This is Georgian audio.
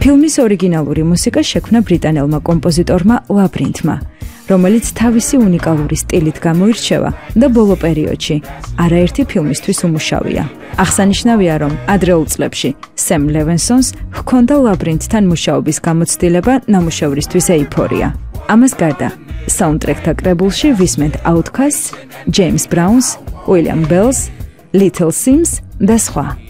ფილმის ორიგინალური მუსიკა შექმნა ბრიტანელმა კომპოზიტორმა ლაბრინთმა, რომელიც თავისი უნიკალური სტილით გამოირჩევა და ბოლო პერიოდში არაერთი ფილმისთვის უმუშავია. აღსანიშნავია, რომ ადრეულ წლებში სემ ლევენსონს ჰქონდა ლაბრინთთან მუშაობის გამოცდილება ნამუშევრისთვის ეიფორია. ამას გარდა, საუნდტრეკთა კრებულში ვისმენთ Outcasts, James Browns, William Bells, Little Sims და სხვა.